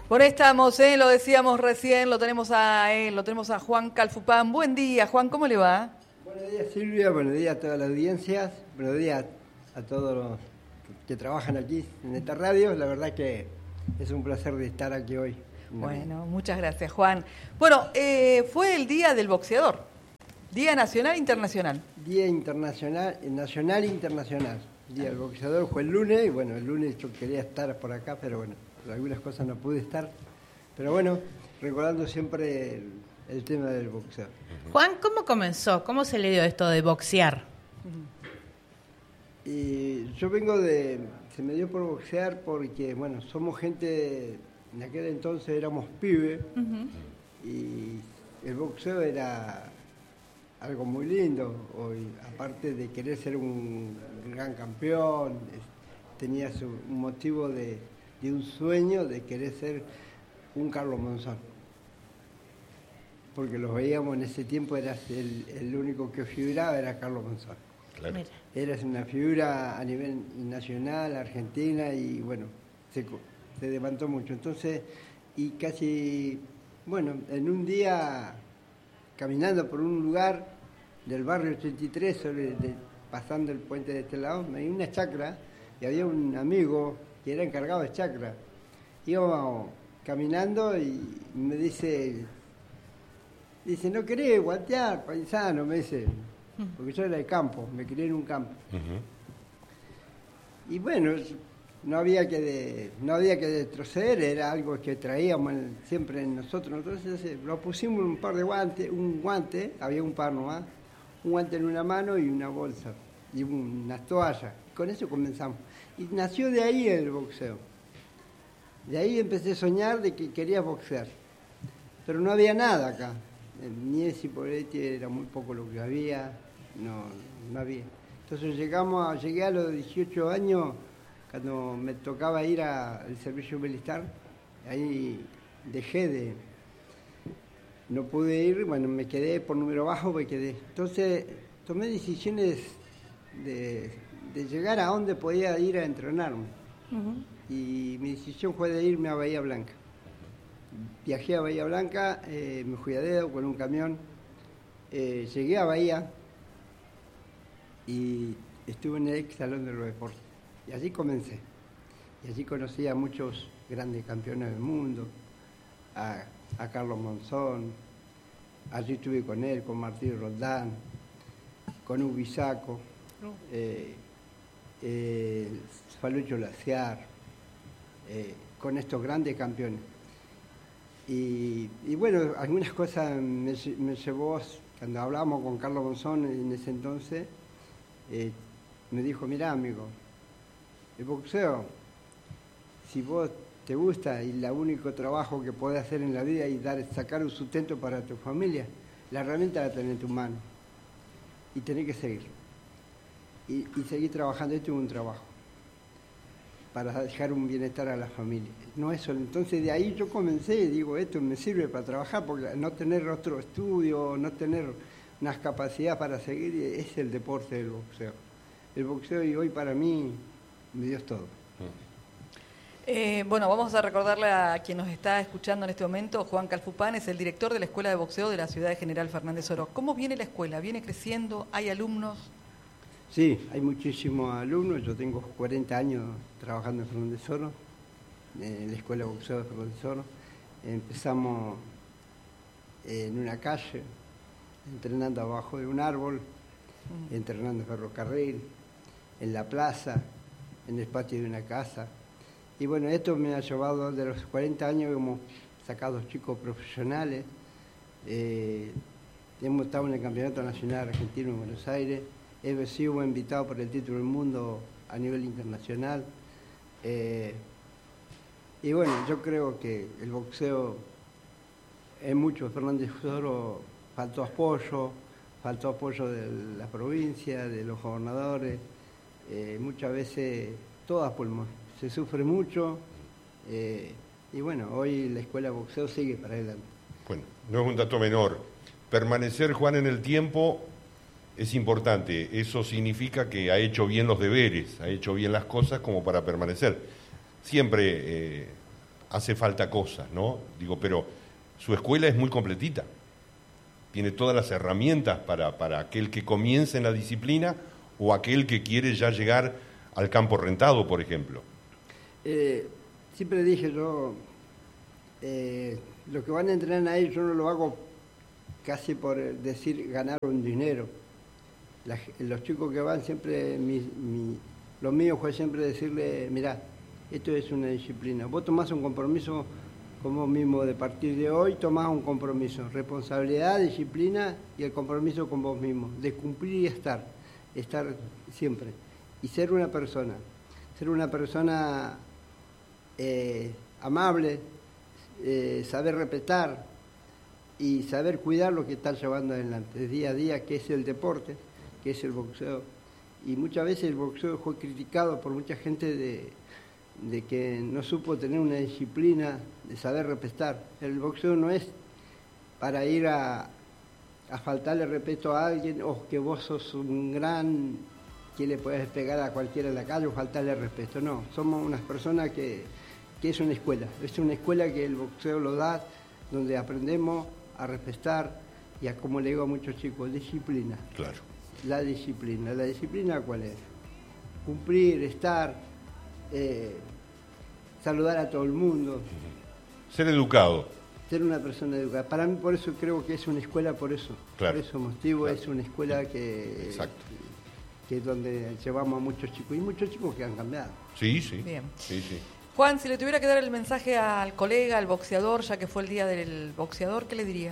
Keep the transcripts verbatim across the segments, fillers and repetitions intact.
Por ahí estamos, ¿eh? Lo decíamos recién, lo tenemos a él, lo tenemos a Juan Calfupán. Buen día, Juan, ¿cómo le va? Buenos días, Silvia, buenos días a todas las audiencias, buenos días a todos los que trabajan aquí en esta radio. La verdad que es un placer de estar aquí hoy. Bueno, muchas gracias, Juan. Bueno, eh, fue el Día del Boxeador, Día Nacional e Internacional. Día Internacional, Nacional e Internacional. Día del Boxeador fue el lunes, y bueno, el lunes yo quería estar por acá, pero bueno, por algunas cosas no pude estar. Pero bueno, recordando siempre el, el tema del boxeo. Juan, ¿cómo comenzó? ¿Cómo se le dio esto de boxear? Y yo vengo de... Se me dio por boxear porque, bueno, somos gente... En aquel entonces éramos pibes, uh-huh. y el boxeo era algo muy lindo. Hoy, aparte de querer ser un gran campeón, tenía su, un motivo de, de un sueño de querer ser un Carlos Monzón. Porque los veíamos en ese tiempo, era el, el único que figuraba era Carlos Monzón. Claro. Era una figura a nivel nacional, argentina, y bueno, se, se levantó mucho. Entonces, y casi, bueno, en un día, caminando por un lugar del barrio ochenta y tres, sobre, de, pasando el puente de este lado, me di una chacra, y había un amigo que era encargado de chacra. Íbamos caminando y me dice, dice, ¿no querés guantear, paisano? Me dice, porque yo era de campo, me crié en un campo. Uh-huh. Y bueno, no había que de, no había que retroceder, era algo que traíamos en, siempre en nosotros. Entonces lo pusimos un par de guantes, un guante, había un par nomás, un guante en una mano y una bolsa, y unas toallas. Con eso comenzamos. Y nació de ahí el boxeo. De ahí empecé a soñar de que quería boxear. Pero no había nada acá. Ni ese Cipolletti era muy poco lo que había, no, no había. Entonces llegamos a, llegué a los dieciocho años, cuando me tocaba ir al servicio militar, ahí dejé de, no pude ir, bueno, me quedé por número bajo, me quedé. Entonces tomé decisiones de, de llegar a donde podía ir a entrenarme. Uh-huh. Y mi decisión fue de irme a Bahía Blanca. Viajé a Bahía Blanca, eh, me fui a dedo con un camión, eh, llegué a Bahía y estuve en el ex Salón de los Deportes. Y allí comencé. Y allí conocí a muchos grandes campeones del mundo, a, a Carlos Monzón, allí estuve con él, con Martín Roldán, con Ubisaco, eh, eh, Falucho Laciar, eh, con estos grandes campeones. Y, y bueno, algunas cosas me, me llevó, cuando hablábamos con Carlos Monzón en ese entonces, eh, me dijo, mirá amigo, el boxeo, si vos te gusta y el único trabajo que podés hacer en la vida es dar, sacar un sustento para tu familia, la herramienta la tenés en tu mano y tenés que seguir. Y, y seguir trabajando, esto es un trabajo para dejar un bienestar a la familia. No eso, entonces de ahí yo comencé y digo, esto me sirve para trabajar, porque no tener otro estudio, no tener unas capacidades para seguir, es el deporte del boxeo. El boxeo y hoy para mí me dio todo. Eh, bueno, vamos a recordarle a quien nos está escuchando en este momento, Juan Calfupán es el director de la Escuela de Boxeo de la ciudad de General Fernández Oro. ¿Cómo viene la escuela? ¿Viene creciendo? ¿Hay alumnos? Sí, hay muchísimos alumnos. Yo tengo cuarenta años trabajando en Fernández Oro, en la Escuela de Boxeo de Fernández Oro. Empezamos en una calle, entrenando abajo de un árbol, mm. entrenando en ferrocarril, en la plaza, en el patio de una casa. Y bueno, esto me ha llevado, de los cuarenta años hemos sacado chicos profesionales, eh, hemos estado en el Campeonato Nacional Argentino en Buenos Aires, he sido invitado por el título del mundo a nivel internacional. Eh, y bueno, yo creo que el boxeo en muchos Fernández Oro faltó apoyo, faltó apoyo de la provincia, de los gobernadores, eh, muchas veces todas pulmón. Se sufre mucho eh, y bueno, hoy la escuela de boxeo sigue para adelante. Bueno, no es un dato menor. Permanecer, Juan, en el tiempo es importante. Eso significa que ha hecho bien los deberes, ha hecho bien las cosas como para permanecer. Siempre eh, hace falta cosas, ¿no? Digo, pero su escuela es muy completita. Tiene todas las herramientas para, para aquel que comienza en la disciplina o aquel que quiere ya llegar al campo rentado, por ejemplo. Eh, siempre dije yo, eh, lo que van a entrenar ahí yo no lo hago casi por decir ganar un dinero. La, los chicos que van siempre, mi, mi, lo mío fue siempre decirle, mirá, esto es una disciplina. Vos tomás un compromiso con vos mismo, de partir de hoy tomás un compromiso, responsabilidad, disciplina y el compromiso con vos mismo, de cumplir y estar, estar siempre. Y ser una persona, ser una persona eh, amable, eh, saber respetar y saber cuidar lo que estás llevando adelante, día a día, que es el deporte, que es el boxeo. Y muchas veces el boxeo fue criticado por mucha gente de, de que no supo tener una disciplina, de saber respetar. El boxeo no es para ir a, a faltarle respeto a alguien o que vos sos un gran, que le puedes pegar a cualquiera en la calle o faltarle respeto. No, somos unas personas que, que es una escuela. Es una escuela que el boxeo lo da, donde aprendemos a respetar y a, como le digo a muchos chicos, disciplina. Claro. La disciplina. ¿La disciplina cuál es? Cumplir, estar, eh, saludar a todo el mundo. Ser educado. Ser una persona educada. Para mí, por eso creo que es una escuela, por eso. Claro. Por eso motivo, Claro. es una escuela que, Exacto. que es donde llevamos a muchos chicos. Y muchos chicos que han cambiado. Sí, sí. Bien. Sí, sí. Juan, si le tuviera que dar el mensaje al colega, al boxeador, ya que fue el día del boxeador, ¿qué le diría?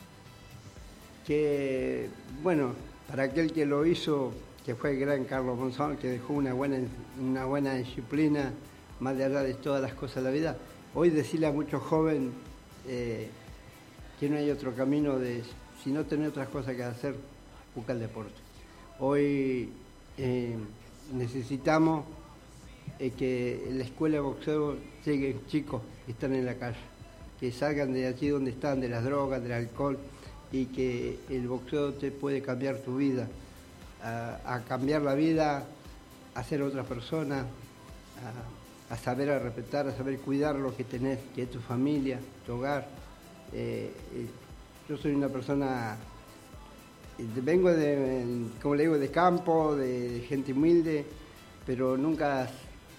Que, bueno, para aquel que lo hizo, que fue el gran Carlos Monzón, que dejó una buena, una buena disciplina, más allá de todas las cosas de la vida. Hoy decirle a muchos jóvenes eh, que no hay otro camino de, si no tener otras cosas que hacer, busca el deporte. Hoy eh, necesitamos eh, que en la escuela de boxeo lleguen chicos que están en la calle, que salgan de allí donde están, de las drogas, del alcohol, y que el boxeo te puede cambiar tu vida, a, a cambiar la vida, a ser otra persona, a, a saber a respetar, a saber cuidar lo que tenés, que es tu familia, tu hogar. Eh, eh, yo soy una persona, eh, vengo de, como le digo, de campo, de, de gente humilde, pero nunca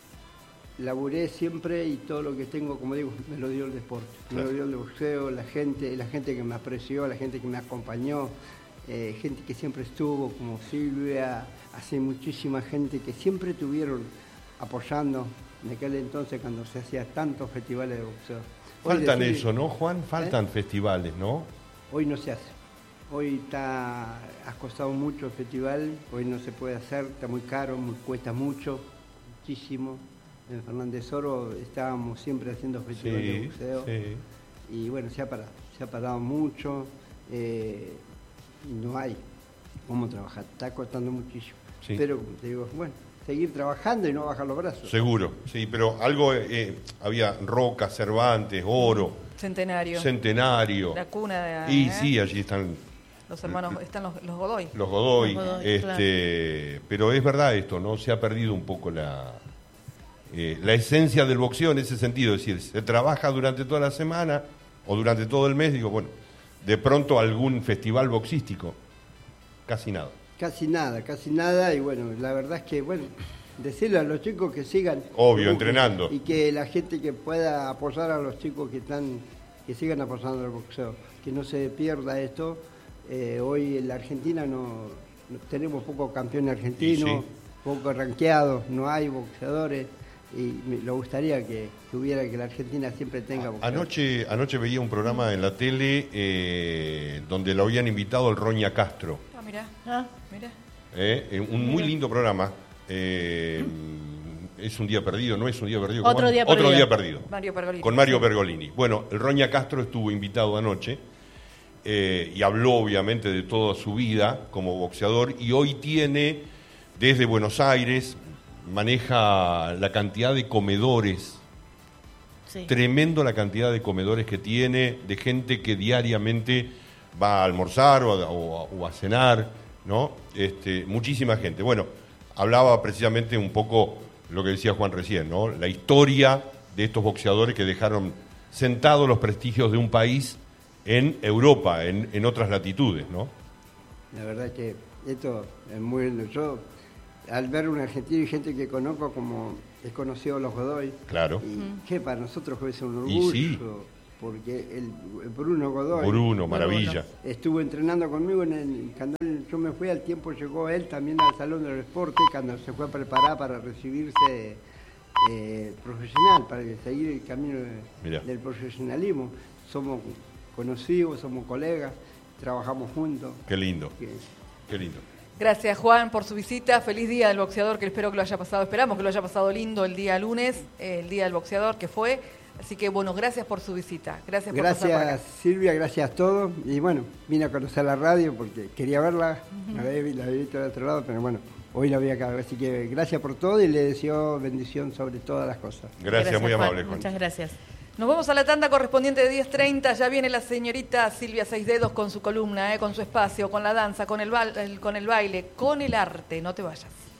laburé siempre y todo lo que tengo, como digo, me lo dio el deporte, Claro. me lo dio el boxeo, la gente, la gente que me apreció, la gente que me acompañó, eh, gente que siempre estuvo, como Silvia, así muchísima gente que siempre estuvieron apoyando en aquel entonces cuando se hacía tantos festivales de boxeo. Hoy Faltan decir- eso, ¿no, Juan? Faltan ¿Eh? festivales, ¿no? Hoy no se hace. Hoy está, ha costado mucho el festival, hoy no se puede hacer, está muy caro, muy, cuesta mucho, muchísimo. En Fernández Oro estábamos siempre haciendo festivales de Sí, boxeo sí. y bueno, se ha parado, se ha parado mucho, eh, no hay cómo trabajar, está costando muchísimo. Sí. Pero como te digo, bueno, seguir trabajando y no bajar los brazos. Seguro, sí, pero algo, eh, había Roca, Cervantes, Oro, Centenario. Centenario. La cuna de... Y ¿eh? sí, allí están Los hermanos, están los, los Godoy. los Godoy, Los Godoy, este, pero es verdad esto, ¿no? Se ha perdido un poco la, eh, la esencia del boxeo en ese sentido, es decir, se trabaja durante toda la semana o durante todo el mes, digo, bueno, de pronto algún festival boxístico, casi nada. Casi nada, casi nada, y bueno, la verdad es que, bueno, decirle a los chicos que sigan. Obvio, que- entrenando. Y que la gente que pueda apoyar a los chicos que están, que sigan apoyando el boxeo, que no se pierda esto. Eh, hoy en la Argentina no, no- tenemos pocos campeones argentinos, Y sí. pocos ranqueados, no hay boxeadores, y me lo gustaría que, que hubiera, que la Argentina siempre tenga boxeadores. Anoche, anoche veía un programa en la tele eh, donde lo habían invitado al Roña Castro. Ah, mirá, Ah, mirá. Eh, eh, un muy lindo programa. Eh, es un día perdido, no es un día perdido. ¿cómo Otro es? día Otro perdido. día perdido. Mario Pergolini. Con Mario Pergolini. Bueno, el Roña Castro estuvo invitado anoche eh, y habló obviamente de toda su vida como boxeador y hoy tiene desde Buenos Aires, maneja la cantidad de comedores, sí. tremendo la cantidad de comedores que tiene, de gente que diariamente va a almorzar o a, o a- o a cenar, ¿no? Este, muchísima gente. Bueno, hablaba precisamente un poco lo que decía Juan recién, ¿no? La historia de estos boxeadores que dejaron sentados los prestigios de un país en Europa, en, en otras latitudes, ¿no? La verdad que esto es muy lindo. Yo, al ver un argentino y gente que conozco, como he conocido a los Godoy, claro, y uh-huh. que para nosotros es un orgullo, y sí. porque el, el Bruno Godoy, Bruno, maravilla, estuvo entrenando conmigo en el, cuando yo me fui al tiempo, llegó él también al Salón del Deporte, cuando se fue a preparar para recibirse eh, profesional, para seguir el camino de, del profesionalismo. Somos conocidos, somos colegas, trabajamos juntos. Qué lindo, que, qué lindo. Gracias, Juan, por su visita. Feliz día del boxeador, que espero que lo haya pasado, esperamos que lo haya pasado lindo el día lunes, eh, el día del boxeador que fue. Así que, bueno, gracias por su visita. Gracias por Gracias, pasar por acá. Silvia, gracias a todos. Y bueno, vine a conocer la radio porque quería verla, uh-huh. la había, la había visto de otro lado, pero bueno, hoy la vi acá. Así que gracias por todo y le deseo bendición sobre todas las cosas. Gracias, gracias muy Juan. amable, Juan. Muchas gracias. Nos vamos a la tanda correspondiente de diez treinta. Ya viene la señorita Silvia Seis Dedos con su columna, eh, con su espacio, con la danza, con el, ba- el, con el baile, con el arte. No te vayas.